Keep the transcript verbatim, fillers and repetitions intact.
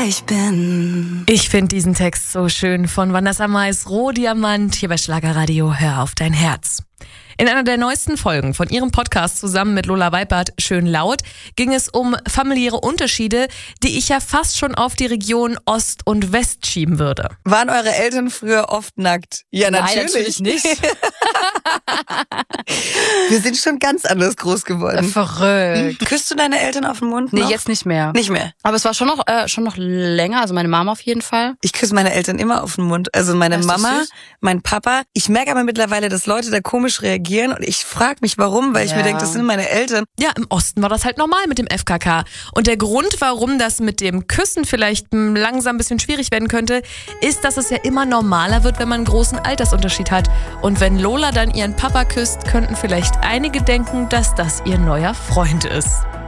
ich bin. Ich finde diesen Text so schön von Vanessa Mais, Rohdiamant, hier bei Schlagerradio, hör auf dein Herz. In einer der neuesten Folgen von ihrem Podcast zusammen mit Lola Weipert, Schön laut, ging es um familiäre Unterschiede, die ich ja fast schon auf die Region Ost und West schieben würde. Waren eure Eltern früher oft nackt? Ja, natürlich. Nein, natürlich nicht. Wir sind schon ganz anders groß geworden. Verrückt. Küsst du deine Eltern auf den Mund Nee, noch? jetzt nicht mehr. Nicht mehr. Aber es war schon noch, äh, schon noch länger, also meine Mama auf jeden Fall. Ich küsse meine Eltern immer auf den Mund. Also meine Das ist Mama, süß. mein Papa. Ich merke aber mittlerweile, dass Leute da komisch reagieren und ich frage mich, warum, weil ich Ja. mir denke, das sind meine Eltern. Ja, im Osten war das halt normal mit dem F K K. Und der Grund, warum das mit dem Küssen vielleicht m, langsam ein bisschen schwierig werden könnte, ist, dass es ja immer normaler wird, wenn man einen großen Altersunterschied hat. Und wenn Lola dann ihren Papa küsst, könnten vielleicht einige denken, dass das ihr neuer Freund ist.